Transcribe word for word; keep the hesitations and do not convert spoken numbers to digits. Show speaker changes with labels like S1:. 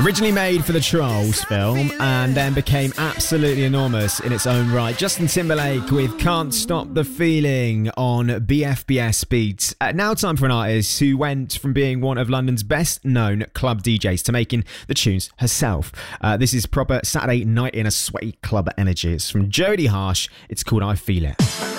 S1: Originally made for the Trolls film and then became absolutely enormous in its own right. Justin Timberlake with Can't Stop the Feeling on B F B S Beats. Uh, now time for an artist who went from being one of London's best known club D Js to making the tunes herself. Uh, this is proper Saturday night in a sweaty club energy. It's from Jodie Harsh. It's called I Feel It.